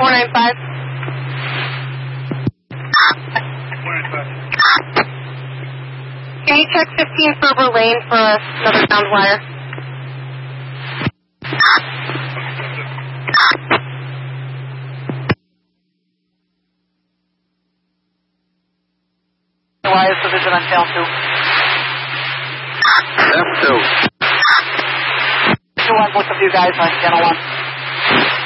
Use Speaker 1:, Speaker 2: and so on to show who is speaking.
Speaker 1: 495.
Speaker 2: 495.
Speaker 1: Can you check 15 Ferber Lane for another sound wire?
Speaker 3: Wires division on channel 2.
Speaker 4: F2.
Speaker 3: 2-1, both of you guys on channel 1.